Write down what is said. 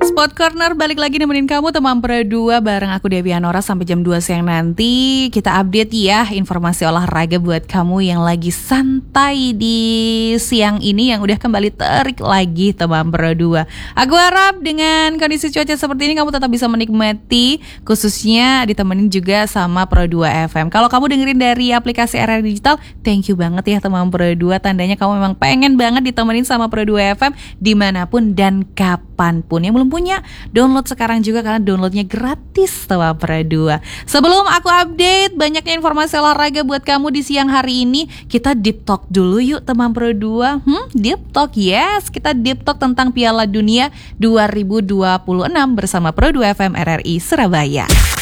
Sport Corner balik lagi nemenin kamu teman Pro 2 bareng aku Devi Anora sampai jam 2 siang nanti. Kita update ya informasi olahraga buat kamu yang lagi santai di siang ini yang udah kembali terik lagi teman Pro 2. Aku harap dengan kondisi cuaca seperti ini kamu tetap bisa menikmati, khususnya ditemenin juga sama Pro 2 FM. Kalau kamu dengerin dari aplikasi RRI Digital, thank you banget ya teman Pro 2. Tandanya kamu memang pengen banget ditemenin sama Pro 2 FM dimanapun dan kapanpun. Yang belum punya, download sekarang juga karena downloadnya gratis teman Pro 2. Sebelum aku update banyaknya informasi olahraga buat kamu di siang hari ini, kita deep talk dulu yuk teman Pro 2. Deep talk, yes, kita deep talk tentang Piala Dunia 2026 bersama Pro 2 FM RRI Surabaya.